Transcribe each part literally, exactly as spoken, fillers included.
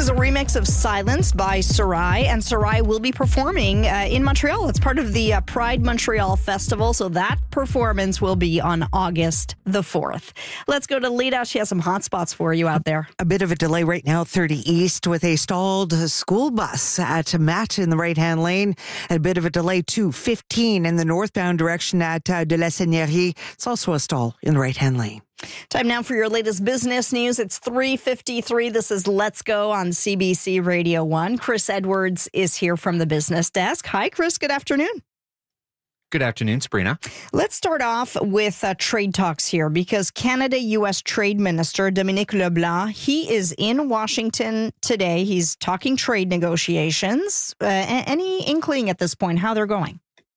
is a remix of Silence by Sarai, and Sarai will be performing uh, in Montreal. It's part of the uh, Pride Montreal Festival, so that performance will be on August the fourth. Let's go to Lita. She has some hot spots for you out there. A bit of a delay right now, thirty East, with a stalled school bus at Matt in the right-hand lane. A bit of a delay, too, fifteen in the northbound direction at uh, De La Seigneurie. It's also a stall in the right-hand lane. Time now for your latest business news. It's three fifty-three. This is Let's Go on C B C Radio one. Chris Edwards is here from the business desk. Hi, Chris. Good afternoon. Good afternoon, Sabrina. Let's start off with uh, trade talks here, because Canada-U S Trade Minister Dominic LeBlanc, he is in Washington today. He's talking trade negotiations. Uh, any inkling at this point how they're going?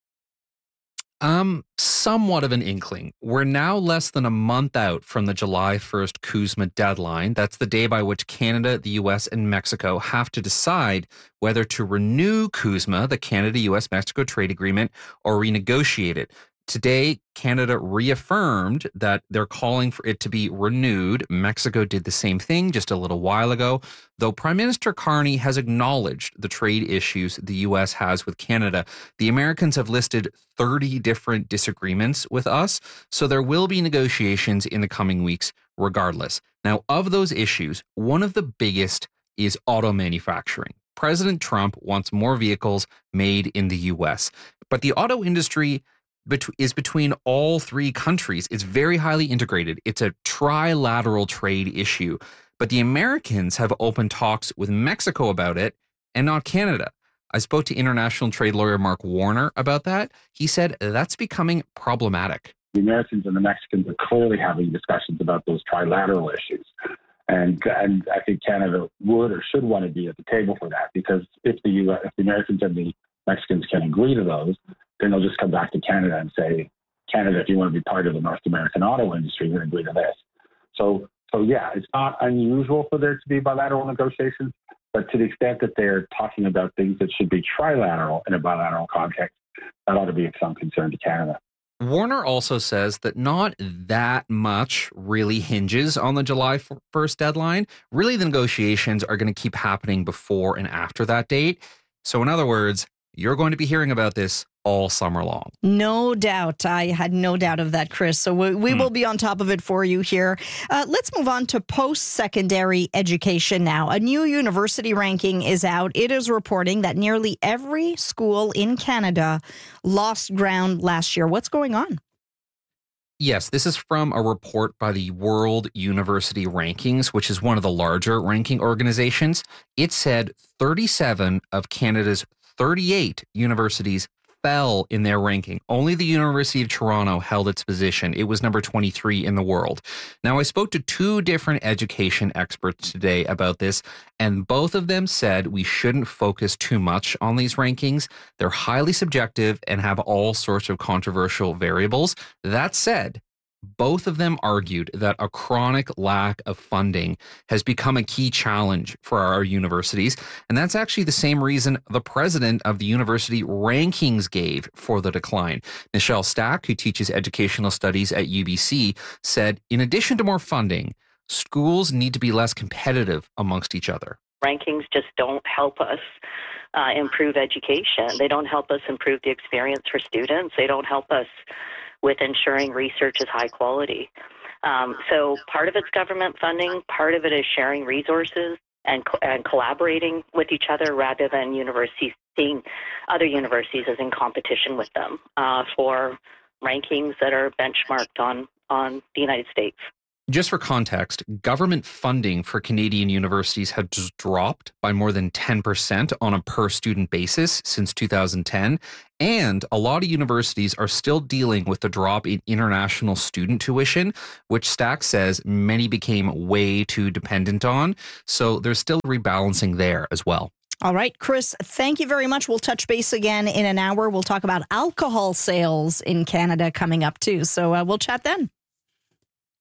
Um, somewhat of an inkling. We're now less than a month out from the July first CUSMA deadline. That's the day by which Canada, the U S, and Mexico have to decide whether to renew CUSMA, the Canada-U S-Mexico trade agreement, or renegotiate it. Today, Canada reaffirmed that they're calling for it to be renewed. Mexico did the same thing just a little while ago, though Prime Minister Carney has acknowledged the trade issues the U S has with Canada. The Americans have listed thirty different disagreements with us, so there will be negotiations in the coming weeks regardless. Now, of those issues, one of the biggest is auto manufacturing. President Trump wants more vehicles made in the U S, but the auto industry is between all three countries. It's very highly integrated. It's a trilateral trade issue. But the Americans have opened talks with Mexico about it and not Canada. I spoke to international trade lawyer Mark Warner about that. He said that's becoming problematic. The Americans and the Mexicans are clearly having discussions about those trilateral issues. And and I think Canada would or should want to be at the table for that, because if the U S, if the Americans and the Mexicans can agree to those, then they'll just come back to Canada and say, Canada, if you want to be part of the North American auto industry, you're going to agree to this. So, so yeah, it's not unusual for there to be bilateral negotiations, but to the extent that they're talking about things that should be trilateral in a bilateral context, that ought to be of some concern to Canada. Warner also says that not that much really hinges on the July first deadline. Really, the negotiations are going to keep happening before and after that date. So in other words, you're going to be hearing about this all summer long. No doubt. I had no doubt of that, Chris. So we, we mm. will be on top of it for you here. Uh, let's move on to post-secondary education now. A new university ranking is out. It is reporting that nearly every school in Canada lost ground last year. What's going on? Yes, this is from a report by the World University Rankings, which is one of the larger ranking organizations. It said thirty-seven of Canada's thirty-eight universities fell in their ranking. Only the University of Toronto held its position. It was number twenty-three in the world. Now, I spoke to two different education experts today about this, and both of them said we shouldn't focus too much on these rankings. They're highly subjective and have all sorts of controversial variables. That said, both of them argued that a chronic lack of funding has become a key challenge for our universities. And that's actually the same reason the president of the university rankings gave for the decline. Michelle Stack, who teaches educational studies at U B C, said, in addition to more funding, schools need to be less competitive amongst each other. Rankings just don't help us uh, improve education. They don't help us improve the experience for students. They don't help us with ensuring research is high quality. Um, so part of it's government funding, part of it is sharing resources and, co- and collaborating with each other rather than universities seeing other universities as in competition with them uh, for rankings that are benchmarked on, on the United States. Just for context, government funding for Canadian universities has dropped by more than ten percent on a per-student basis since two thousand ten, and a lot of universities are still dealing with the drop in international student tuition, which Stack says many became way too dependent on, so there's still rebalancing there as well. All right, Chris, thank you very much. We'll touch base again in an hour. We'll talk about alcohol sales in Canada coming up too, so uh, we'll chat then.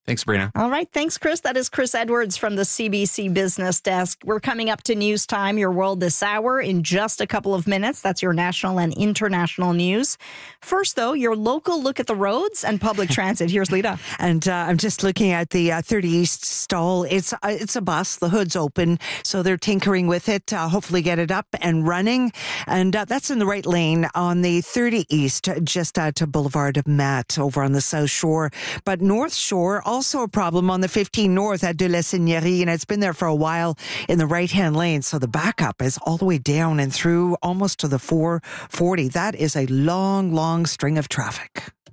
Thanks, Sabrina. All right. Thanks, Chris. That is Chris Edwards from the C B C Business Desk. We're coming up to News Time, Your World This Hour, in just a couple of minutes. That's your national and international news. First, though, your local look at the roads and public transit. Here's Lita. And uh, I'm just looking at the uh, thirty East stall. It's uh, it's a bus. The hood's open, so they're tinkering with it. Uh, hopefully, get it up and running. And uh, that's in the right lane on the thirty East, just out to Boulevard Matt over on the South Shore. But North Shore, also a problem on the fifteen North at De La Seigneurie, and it's been there for a while in the right-hand lane. So the backup is all the way down and through almost to the four forty. That is a long, long string of traffic.